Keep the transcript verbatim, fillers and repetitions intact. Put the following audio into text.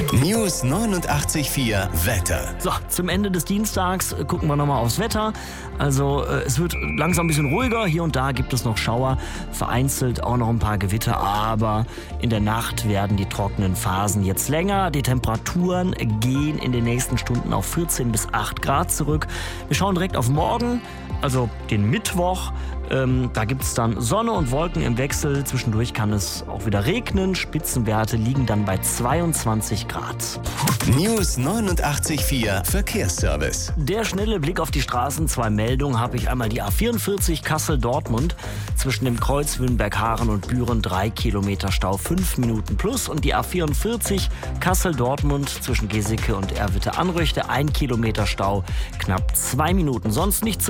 News neunundachtzig Komma vier Wetter. So, zum Ende des Dienstags gucken wir nochmal aufs Wetter. Also äh, es wird langsam ein bisschen ruhiger. Hier und da gibt es noch Schauer, vereinzelt auch noch ein paar Gewitter. Aber in der Nacht werden die trockenen Phasen jetzt länger. Die Temperaturen gehen in den nächsten Stunden auf vierzehn bis acht Grad zurück. Wir schauen direkt auf morgen, also den Mittwoch. Ähm, da gibt es dann Sonne und Wolken im Wechsel. Zwischendurch kann es auch wieder regnen. Spitzenwerte liegen dann bei zweiundzwanzig Grad. News neunundachtzig Komma vier Verkehrsservice. Der schnelle Blick auf die Straßen. Zwei Meldungen habe ich. Einmal die A vierundvierzig Kassel-Dortmund. Zwischen dem Kreuz Wünnberg-Haaren und Büren drei Kilometer Stau, fünf Minuten plus. Und die A vierundvierzig Kassel-Dortmund zwischen Gesicke und Erwitte-Anrüchte, ein Kilometer Stau, knapp zwei Minuten. Sonst nichts